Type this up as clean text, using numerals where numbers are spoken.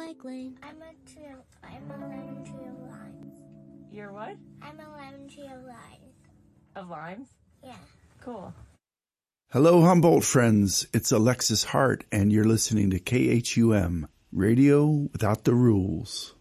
recycling. I'm a lemon tree of limes. You're what? I'm a lemon tree of limes. Of limes? Yeah. Cool. Hello, Humboldt friends. It's Alexis Hart, and you're listening to KHUM, Radio Without the Rules.